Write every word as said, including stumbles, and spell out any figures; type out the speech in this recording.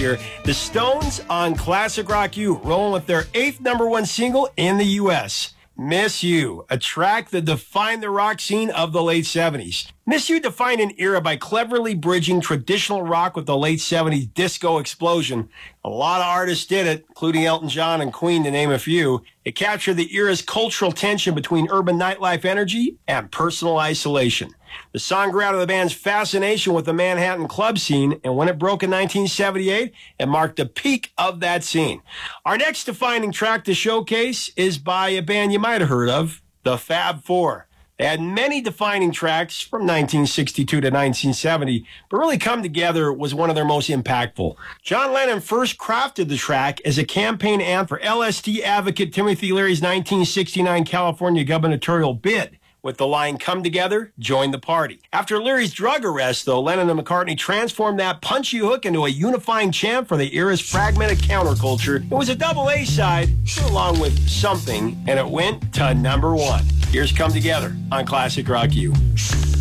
here. The Stones on Classic Rock U, rolling with their eighth number one single in the U S Miss You, a track that defined the rock scene of the late seventies. Miss You defined an era by cleverly bridging traditional rock with the late seventies disco explosion. A lot of artists did it, including Elton John and Queen, to name a few. It captured the era's cultural tension between urban nightlife energy and personal isolation. The song grew out of the band's fascination with the Manhattan club scene, and when it broke in nineteen seventy-eight, it marked the peak of that scene. Our next defining track to showcase is by a band you might have heard of, the Fab Four. They had many defining tracks from nineteen sixty-two to nineteen seventy, but Really Come Together was one of their most impactful. John Lennon first crafted the track as a campaign anthem for L S D advocate Timothy Leary's nineteen sixty-nine California gubernatorial bid, with the line, "Come together, join the party." After Leary's drug arrest, though, Lennon and McCartney transformed that punchy hook into a unifying chant for the era's fragmented counterculture. It was a double A side, along with Something, and it went to number one. Here's Come Together on Classic Rock U.